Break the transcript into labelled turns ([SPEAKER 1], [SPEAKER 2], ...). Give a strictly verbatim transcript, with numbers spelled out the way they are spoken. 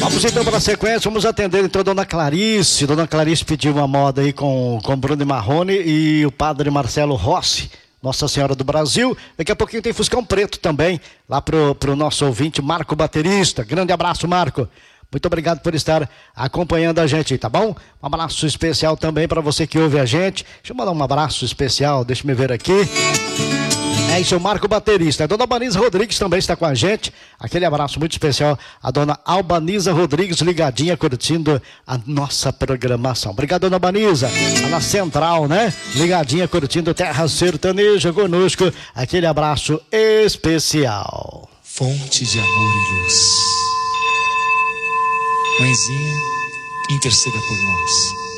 [SPEAKER 1] Vamos então para a sequência, vamos atender então a Dona Clarice. Dona Clarice pediu uma moda aí com, com Bruno Marrone e o Padre Marcelo Rossi, Nossa Senhora do Brasil. Daqui a pouquinho tem Fuscão Preto também, lá pro, pro nosso ouvinte Marco Baterista. Grande abraço, Marco. Muito obrigado por estar acompanhando a gente, tá bom? Um abraço especial também para você que ouve a gente. Deixa eu mandar um abraço especial, deixa eu ver aqui. É isso, o Marco Baterista. A dona Albaniza Rodrigues também está com a gente. Aquele abraço muito especial a dona Albaniza Rodrigues, ligadinha, curtindo a nossa programação. Obrigado, dona Albaniza. Tá na Central, né? Ligadinha, curtindo Terra Sertaneja conosco. Aquele abraço especial.
[SPEAKER 2] Fonte de amor e luz. Mãezinha, interceda por nós.